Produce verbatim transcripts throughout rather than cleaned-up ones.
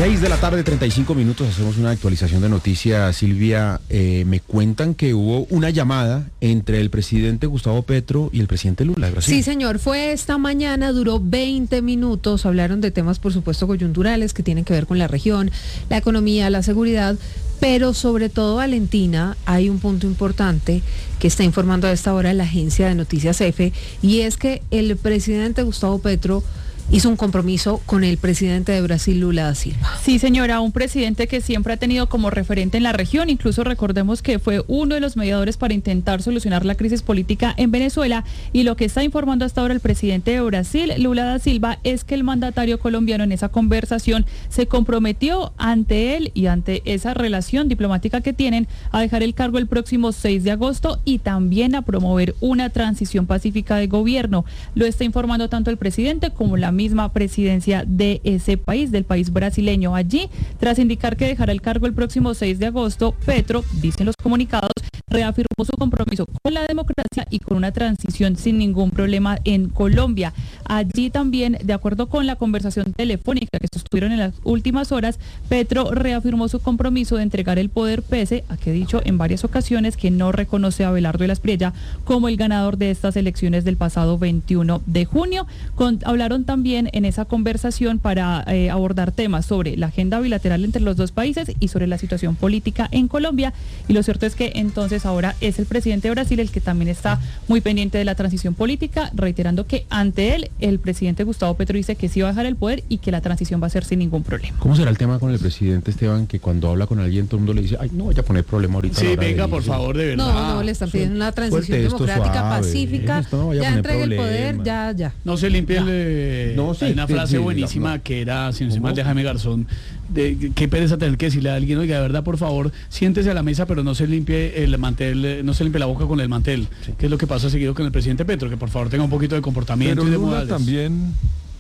seis de la tarde, treinta y cinco minutos, hacemos una actualización de noticias. Silvia, eh, me cuentan que hubo una llamada entre el presidente Gustavo Petro y el presidente Lula de Brasil. Sí, señor, fue esta mañana, duró veinte minutos, hablaron de temas, por supuesto, coyunturales que tienen que ver con la región, la economía, la seguridad, pero sobre todo, Valentina, hay un punto importante que está informando a esta hora la agencia de noticias EFE, y es que el presidente Gustavo Petro hizo un compromiso con el presidente de Brasil, Lula da Silva. Sí, señora, un presidente que siempre ha tenido como referente en la región, incluso recordemos que fue uno de los mediadores para intentar solucionar la crisis política en Venezuela, y lo que está informando hasta ahora el presidente de Brasil, Lula da Silva, es que el mandatario colombiano en esa conversación se comprometió ante él y ante esa relación diplomática que tienen a dejar el cargo el próximo seis de agosto y también a promover una transición pacífica de gobierno. Lo está informando tanto el presidente como la misma presidencia de ese país, del país brasileño. Allí, tras indicar que dejará el cargo el próximo seis de agosto, Petro, dicen los comunicados, reafirmó su compromiso con la democracia y con una transición sin ningún problema en Colombia. Allí también, de acuerdo con la conversación telefónica que sostuvieron en las últimas horas, Petro reafirmó su compromiso de entregar el poder, pese a que ha dicho en varias ocasiones que no reconoce a Abelardo de la Espriella como el ganador de estas elecciones del pasado veintiuno de junio. Con, hablaron también en esa conversación para eh, abordar temas sobre la agenda bilateral entre los dos países y sobre la situación política en Colombia, y lo cierto es que entonces ahora es el presidente de Brasil el que también está muy pendiente de la transición política, reiterando que ante él el presidente Gustavo Petro dice que sí va a dejar el poder y que la transición va a ser sin ningún problema. ¿Cómo será el tema con el presidente, Esteban, que cuando habla con alguien todo el mundo le dice, ay, no vaya a poner problema ahorita? Sí, venga, por favor, de verdad. No, no, le están pidiendo una transición democrática, suave, pacífica, no ya entregue el poder, ya, ya. No se limpie ya. el... Eh, no, sí, hay una sí, frase sí, buenísima no. que era, si no se mal de Jaime Garzón, de qué pereza tener que decirle a alguien, oiga, de verdad, por favor, siéntese a la mesa, pero no se limpie el mantel, no se limpie la boca con el mantel, sí. Que es lo que pasa seguido con el presidente Petro, que por favor tenga un poquito de comportamiento pero y de Lula modales. también,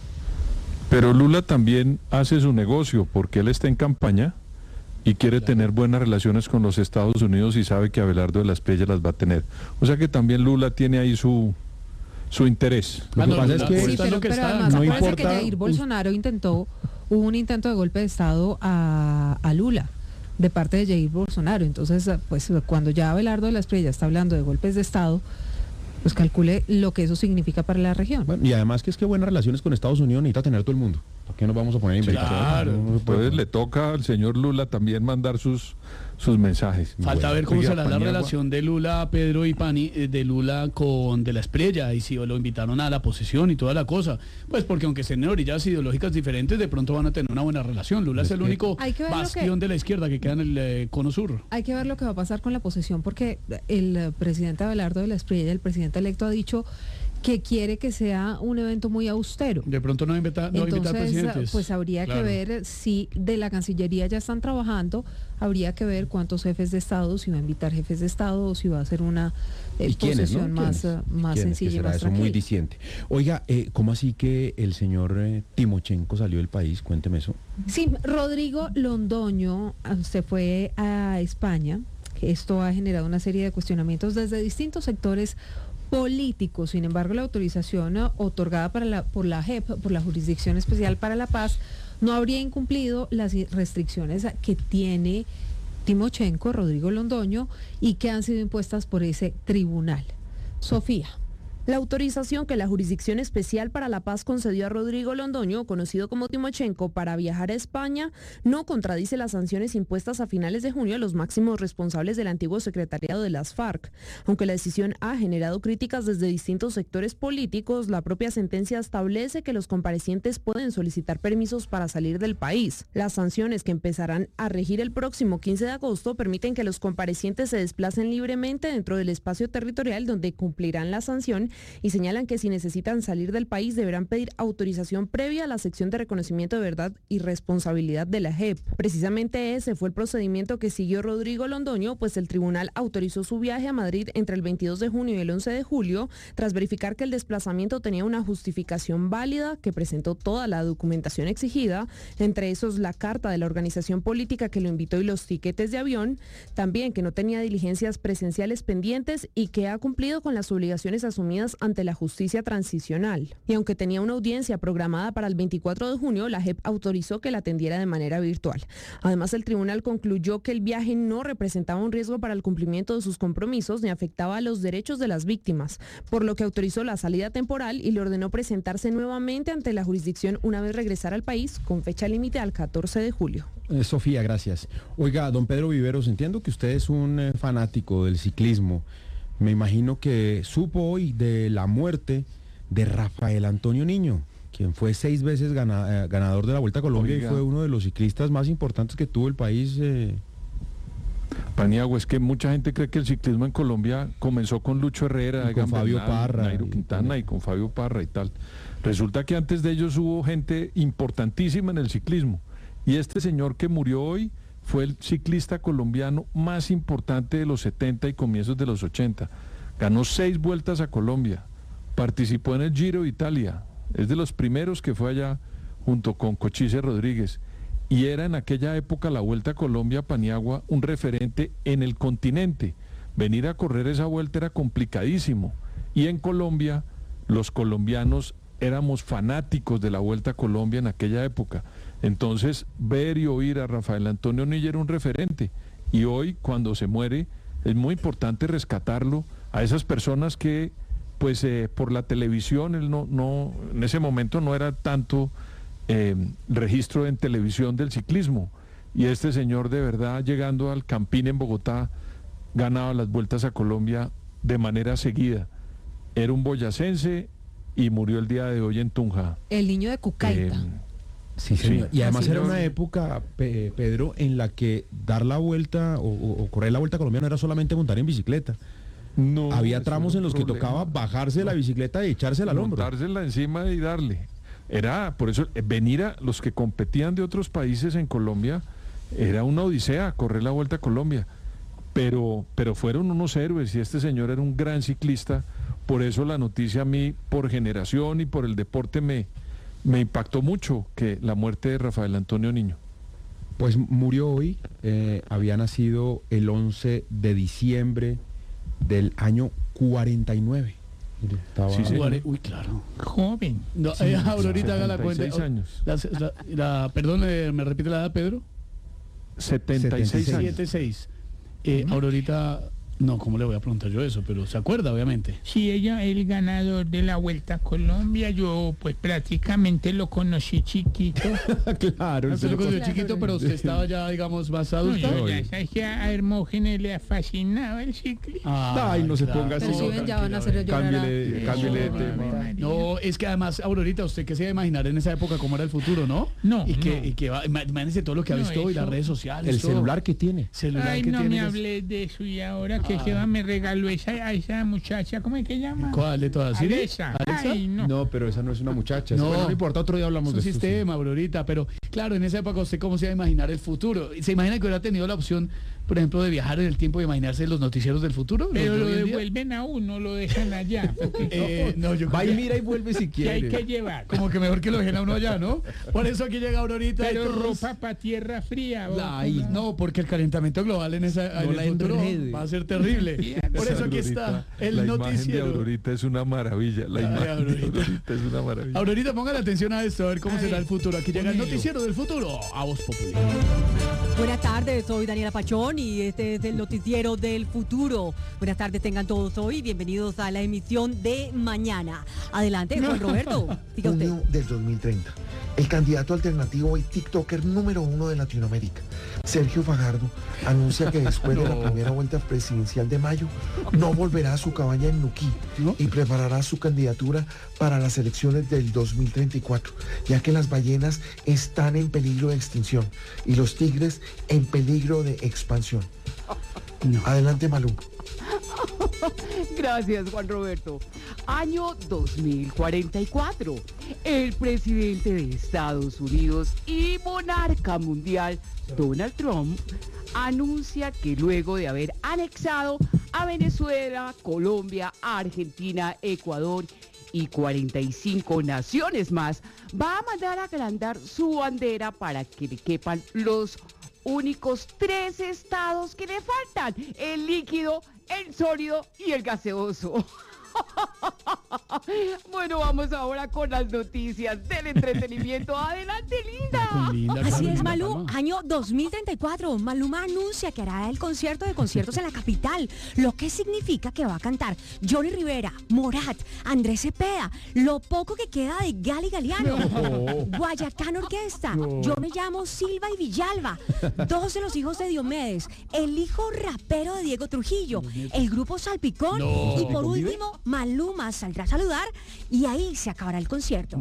pero Lula también hace su negocio, porque él está en campaña y quiere claro. tener buenas relaciones con los Estados Unidos y sabe que Abelardo de la Espriella las va a tener. O sea que también Lula tiene ahí su... su interés. Lo que ah, no, pasa no, es que, sí, pero, que pero está, además, no importa importa, que Jair Bolsonaro intentó, hubo un intento de golpe de Estado a, a Lula, de parte de Jair Bolsonaro. Entonces, pues cuando ya Abelardo de la Espriella está hablando de golpes de Estado, pues calcule lo que eso significa para la región. Bueno, y además que es que buenas relaciones con Estados Unidos necesita tener todo el mundo. ¿Por qué nos vamos a poner a inventar? Claro. No, pues le toca al señor Lula también mandar sus sus mensajes. Falta bueno, ver cómo oiga, será la Paniagua. relación de Lula, Pedro y Pani, de Lula con de la Espriella, y si lo invitaron a la posesión y toda la cosa. Pues porque aunque estén en orillas ideológicas diferentes, de pronto van a tener una buena relación. Lula es, es el único bastión que, de la izquierda que queda en el eh, cono sur. Hay que ver lo que va a pasar con la posesión, porque el eh, presidente Abelardo de la Espriella, el presidente electo, ha dicho que quiere que sea un evento muy austero. De pronto no invita, no Entonces, invitar presidentes. Pues habría claro. que ver si de la Cancillería ya están trabajando, habría que ver cuántos jefes de Estado, si va a invitar jefes de Estado o si va a hacer una eh, posesión ¿no? más, uh, más sencilla y más eso tranquila. Muy diciente. Oiga, eh, ¿cómo así que el señor eh, Timochenko salió del país? Cuénteme eso. Sí, Rodrigo Londoño se fue a España. Esto ha generado una serie de cuestionamientos desde distintos sectores políticos. Sin embargo, la autorización otorgada para la, por la J E P, por la Jurisdicción Especial para la Paz, no habría incumplido las restricciones que tiene Timochenko, Rodrigo Londoño, y que han sido impuestas por ese tribunal. Sofía. La autorización que la Jurisdicción Especial para la Paz concedió a Rodrigo Londoño, conocido como Timochenko, para viajar a España, no contradice las sanciones impuestas a finales de junio a los máximos responsables del antiguo secretariado de las FARC. Aunque la decisión ha generado críticas desde distintos sectores políticos, la propia sentencia establece que los comparecientes pueden solicitar permisos para salir del país. Las sanciones, que empezarán a regir el próximo quince de agosto, permiten que los comparecientes se desplacen libremente dentro del espacio territorial donde cumplirán la sanción, y señalan que si necesitan salir del país deberán pedir autorización previa a la sección de reconocimiento de verdad y responsabilidad de la J E P. Precisamente ese fue el procedimiento que siguió Rodrigo Londoño, pues el tribunal autorizó su viaje a Madrid entre el veintidós de junio y el once de julio, tras verificar que el desplazamiento tenía una justificación válida, que presentó toda la documentación exigida, entre esos la carta de la organización política que lo invitó y los tiquetes de avión, también que no tenía diligencias presenciales pendientes y que ha cumplido con las obligaciones asumidas Aerolíneas ante la justicia transicional. Y aunque tenía una audiencia programada para el veinticuatro de junio, la J E P autorizó que la atendiera de manera virtual. Además, el tribunal concluyó que el viaje no representaba un riesgo para el cumplimiento de sus compromisos ni afectaba a los derechos de las víctimas, por lo que autorizó la salida temporal y le ordenó presentarse nuevamente ante la jurisdicción una vez regresara al país, con fecha límite al catorce de julio. Eh, Sofía, gracias. Oiga, don Pedro Viveros, entiendo que usted es un eh, fanático del ciclismo. Me imagino que supo hoy de la muerte de Rafael Antonio Niño, quien fue seis veces gana, eh, ganador de la Vuelta a Colombia. Oiga. Y fue uno de los ciclistas más importantes que tuvo el país. Eh. Paniagua, es que mucha gente cree que el ciclismo en Colombia comenzó con Lucho Herrera, y con Fabio Bernal, Parra, Nairo Quintana y, y con Fabio Parra y tal. Resulta que antes de ellos hubo gente importantísima en el ciclismo. Y este señor que murió hoy fue el ciclista colombiano más importante de los setenta y comienzos de los ochenta. Ganó seis vueltas a Colombia, participó en el Giro de Italia, es de los primeros que fue allá junto con Cochise Rodríguez, y era en aquella época la Vuelta a Colombia, Paniagua, un referente en el continente. Venir a correr esa vuelta era complicadísimo, y en Colombia los colombianos éramos fanáticos de la Vuelta a Colombia en aquella época. Entonces, ver y oír a Rafael Antonio Niño era un referente. Y hoy, cuando se muere, es muy importante rescatarlo a esas personas que, pues, eh, por la televisión, él no, no, en ese momento no era tanto eh, registro en televisión del ciclismo. Y este señor, de verdad, llegando al Campín en Bogotá, ganaba las Vueltas a Colombia de manera seguida. Era un boyacense y murió el día de hoy en Tunja. El Niño de Cucaita. Eh, Sí, señor. Sí. Y además Señor. era una época, Pe- Pedro, en la que dar la vuelta o, o, o correr la Vuelta colombiana no era solamente montar en bicicleta. No, Había ese tramos era en un los que problema. tocaba bajarse de la bicicleta y echársela al hombro. Montársela encima y darle. Era, por eso, eh, venir a los que competían de otros países en Colombia, era una odisea correr la Vuelta a Colombia. Pero, pero fueron unos héroes y este señor era un gran ciclista. Por eso la noticia a mí, por generación y por el deporte, me... Me impactó mucho que la muerte de Rafael Antonio Niño. Pues murió hoy, eh, había nacido el once de diciembre del año cuarenta y nueve. Mire, estaba- Sí, sí. Guare- Uy, claro. Joven. No, Sí, eh, Aurorita haga la setenta y cuenta. seis años. La, la- la- perdón, eh, ¿me repite la edad, Pedro? setenta y seis años. siete seis. Eh, Aurorita, no, ¿cómo le voy a preguntar yo eso? Pero se acuerda, obviamente. Sí, ella, el ganador de la Vuelta a Colombia, yo pues prácticamente lo conocí chiquito. Claro, Usted lo se- conoció chiquito, pero usted estaba ya, digamos, más No, adulta. yo Oye. ya sabes que a Hermógenes le fascinaba el ciclismo. Ay, no se ponga así. Pero si ven, ya van a hacer llorar a- Cámbiele, cámbiele de Oh, tema. María. No, es que además, Aurorita, usted que se iba a imaginar en esa época cómo era el futuro, ¿no? No, Y que, no. y que va, ima- imagínese todo lo que ha No, visto hoy, eso- las redes sociales. El todo. celular que tiene. Celular Ay, que no me tienes. hablé de eso y ahora que Ah. se va me regaló esa, a esa muchacha, ¿cómo es que llama? ¿Cuál de todas? ¿Siri? Alexa. ¿Alexa? Ay, no. No, pero esa no es una muchacha. No. Bueno, no importa, otro día hablamos Es de un esto, sí. sistema, Aurorita, pero claro, en esa época usted cómo se iba a imaginar el futuro. ¿Se imagina que hubiera tenido la opción, por ejemplo, de viajar en el tiempo y imaginarse los noticieros del futuro? los Pero de lo hoy en día? devuelven a uno, lo dejan allá. Porque Eh, no, yo Va creo y que- mira y vuelve si que hay quiere. que llevar. como que mejor que lo dejen a uno allá, ¿no? Por eso aquí llega Aurorita. y Pero todos- ropa para tierra fría. ¿o Ay, cómo? no, porque el calentamiento global en, esa, en No el la futuro enrede. va a ser terrible. Por eso aquí está el la imagen de noticiero. Aurorita es una maravilla. La Ay, imagen Aurorita. de Aurorita es una maravilla. Aurorita, pongan atención a esto, a ver cómo A será ver, el futuro. Aquí llega el ponelo. noticiero del futuro. A Voz Populi. Buenas tardes, soy Daniela Pachón y este es el noticiero del futuro. Buenas tardes tengan todos hoy, bienvenidos a la emisión de mañana. Adelante, Juan Roberto, diga usted. Junio del dos mil treinta. El candidato alternativo y TikToker número uno de Latinoamérica, Sergio Fajardo, anuncia que después de la primera vuelta presidencial de mayo, no volverá a su cabaña en Nuquí ¿No? y preparará su candidatura para las elecciones del dos mil treinta y cuatro, ya que las ballenas están en peligro de extinción y los tigres en peligro de expansión. Adelante, Malú. Gracias, Juan Roberto. Año dos mil cuarenta y cuatro. El presidente de Estados Unidos y monarca mundial, Donald Trump, anuncia que luego de haber anexado a Venezuela, Colombia, Argentina, Ecuador y cuarenta y cinco naciones más, va a mandar a agrandar su bandera para que le quepan los únicos tres estados que le faltan: el líquido, el sólido y el gaseoso. Bueno, vamos ahora con las noticias del entretenimiento. Adelante, Linda. Linda, Así claro, es, Linda Malú. Palma. Año dos mil treinta y cuatro. Maluma anuncia que hará el concierto de conciertos en la capital, lo que significa que va a cantar Johnny Rivera, Morat, Andrés Cepeda, lo poco que queda de Gali Galiano, Guayacán Orquesta, Yo me llamo Silva y Villalba, dos de los hijos de Diomedes, el hijo rapero de Diego Trujillo, el grupo Salpicón No. y por último Maluma saldrá a saludar y ahí se acabará el concierto.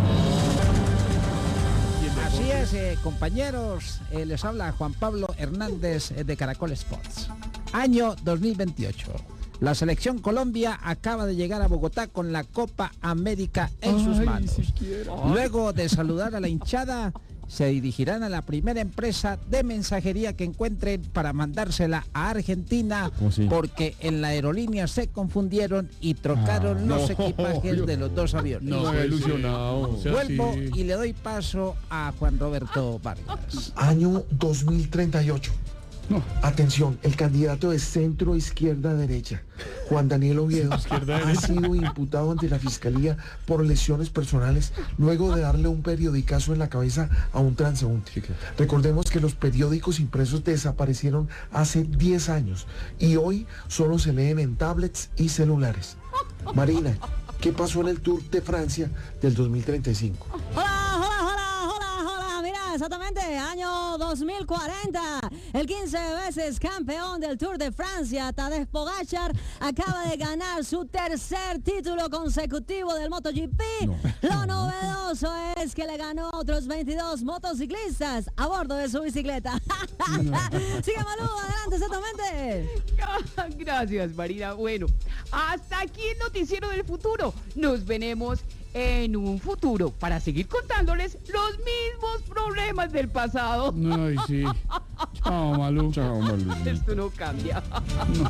Así es, eh, compañeros, eh, les habla Juan Pablo Hernández eh, de Caracol Sports. Año dos mil veintiocho. La selección Colombia acaba de llegar a Bogotá con la Copa América en sus Ay, manos. siquiera. Luego de saludar a la hinchada, se dirigirán a la primera empresa de mensajería que encuentren para mandársela a Argentina, ¿Cómo así? porque en la aerolínea se confundieron y trocaron Ah, los no. equipajes de los dos aviones. No, No, pues, ilusionado. sí. O sea, Vuelvo sí. y le doy paso a Juan Roberto Vargas. Año dos mil treinta y ocho. No. Atención, el candidato de centro izquierda derecha, Juan Daniel Oviedo, ha sido imputado ante la fiscalía por lesiones personales luego de darle un periodicazo en la cabeza a un transeúnte. Sí, claro. Recordemos que los periódicos impresos desaparecieron hace diez años y hoy solo se leen en tablets y celulares. Marina, ¿qué pasó en el Tour de Francia del dos mil treinta y cinco? Hola, hola, hola, hola, hola, mira, exactamente, año dos mil cuarenta, el quince veces campeón del Tour de Francia, Tadej Pogačar, acaba de ganar su tercer título consecutivo del MotoGP. No. Lo novedoso es que le ganó a otros veintidós motociclistas a bordo de su bicicleta. Sigue Malú, adelante, exactamente. Gracias, Marina. Bueno, hasta aquí el noticiero del futuro. Nos veremos en un futuro para seguir contándoles los mismos problemas del pasado. Ay, sí. Chao, Malú. Chao, Malú. Esto no cambia.